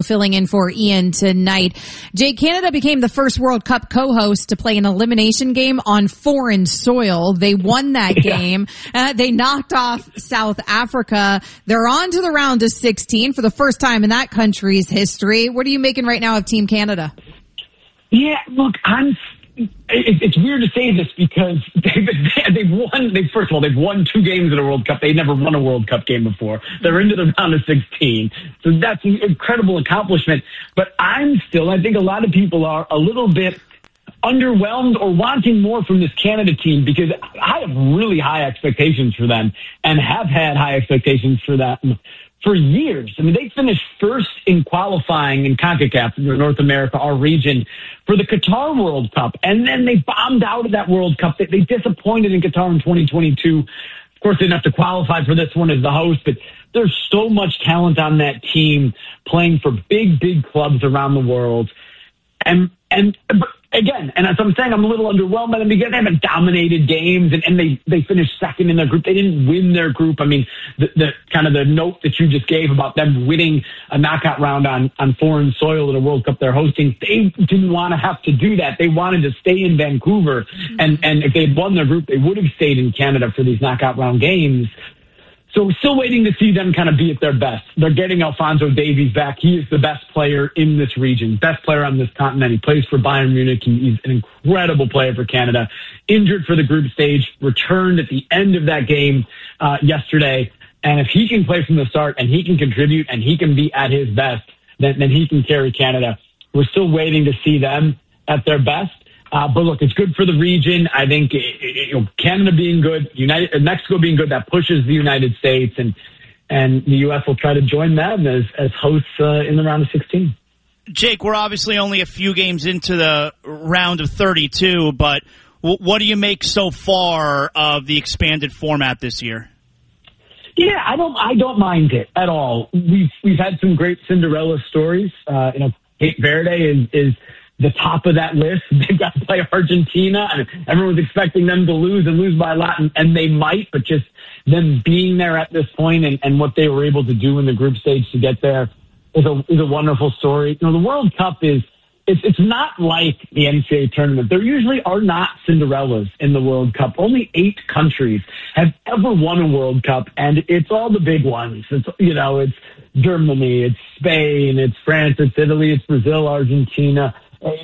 filling in for Ian tonight. Jake, Canada became the first World Cup co-host to play an elimination game on foreign soil. They won that game. They knocked off South Africa. They're on to the round of 16 for the first time in that country's history. What are you making right now of Team Canada? Yeah, look, it's weird to say this because they've won 2 games in a World Cup. They've never won a World Cup game before. They're into the round of 16. So that's an incredible accomplishment. But I think a lot of people are a little bit underwhelmed or wanting more from this Canada team because I have really high expectations for them and have had high expectations for them for years. I mean, they finished first in qualifying in CONCACAF, North America, our region, for the Qatar World Cup. And then they bombed out of that World Cup. They disappointed in Qatar in 2022. Of course, they didn't have to qualify for this one as the host, but there's so much talent on that team playing for big, big clubs around the world. But again, and as I'm saying, I'm a little underwhelmed by them because they haven't dominated games and they finished second in their group. They didn't win their group. I mean, the kind of the note that you just gave about them winning a knockout round on foreign soil in a World Cup they're hosting, they didn't want to have to do that. They wanted to stay in Vancouver. And if they had won their group, they would have stayed in Canada for these knockout round games. So we're still waiting to see them kind of be at their best. They're getting Alphonso Davies back. He is the best player in this region, best player on this continent. He plays for Bayern Munich. He's an incredible player for Canada. Injured for the group stage, returned at the end of that game yesterday. And if he can play from the start and he can contribute and he can be at his best, then he can carry Canada. We're still waiting to see them at their best. But look, it's good for the region. I think Canada being good, Mexico being good, that pushes the United States, and the U.S. will try to join them as hosts in the round of 16. Jake, we're obviously only a few games into the round of 32, but what do you make so far of the expanded format this year? Yeah, I don't mind it at all. We've had some great Cinderella stories. Cape Verde is the top of that list. They've got to play Argentina, and everyone's expecting them to lose by a lot, and they might, but just them being there at this point and what they were able to do in the group stage to get there is a wonderful story. The World Cup it's not like the NCAA tournament. There usually are not Cinderellas in the World Cup. Only 8 countries have ever won a World Cup, and it's all the big ones. It's Germany, it's Spain, it's France, it's Italy, it's Brazil, Argentina.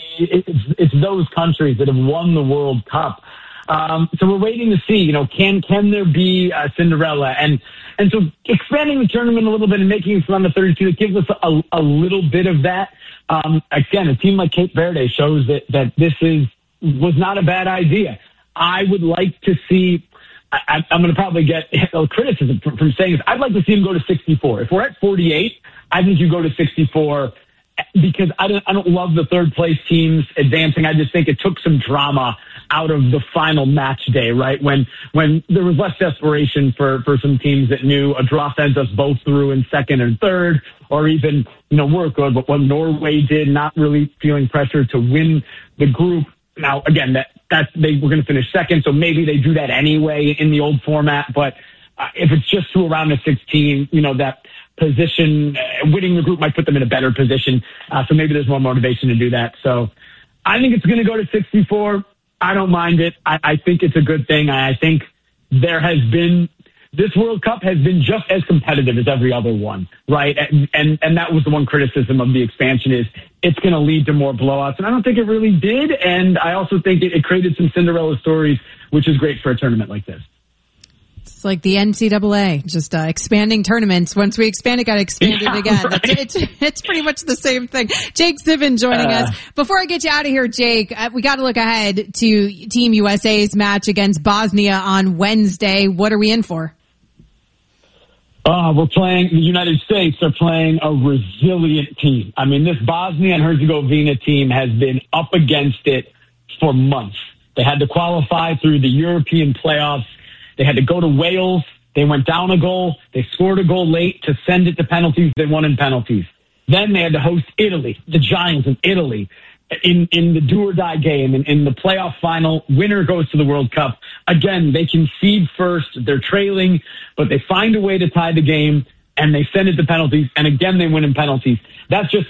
It's those countries that have won the World Cup. So we're waiting to see, can there be a Cinderella? And so expanding the tournament a little bit and making it around the 32, it gives us a little bit of that. Again, a team like Cape Verde shows that this was not a bad idea. I would like to see, I'm going to probably get criticism from saying this. I'd like to see them go to 64. If we're at 48, I think you go to 64. Because I don't love the third place teams advancing. I just think it took some drama out of the final match day, right? When there was less desperation for some teams that knew a draw sends us both through in second and third, or even, we're good, but what Norway did, not really feeling pressure to win the group. Now, again, that they were going to finish second, so maybe they do that anyway in the old format. But if it's just to a round of 16, that position, winning the group might put them in a better position. So maybe there's more motivation to do that. So I think it's going to go to 64. I don't mind it. I think it's a good thing. I think this World Cup has been just as competitive as every other one, right? And that was the one criticism of the expansion is it's going to lead to more blowouts. And I don't think it really did. And I also think it created some Cinderella stories, which is great for a tournament like this. It's like the NCAA, just expanding tournaments. Once we expand it, got to expand it again. Right. It's pretty much the same thing. Jake Ziven joining us. Before I get you out of here, Jake, we got to look ahead to Team USA's match against Bosnia on Wednesday. What are we in for? We're playing, the United States are playing a resilient team. I mean, this Bosnia and Herzegovina team has been up against it for months. They had to qualify through the European playoffs. They had to go to Wales. They went down a goal. They scored a goal late to send it to penalties. They won in penalties. Then they had to host Italy, the Giants of Italy, in the do-or-die game. In the playoff final, winner goes to the World Cup. Again, they concede first. They're trailing, but they find a way to tie the game, and they send it to penalties. And again, they win in penalties. That's just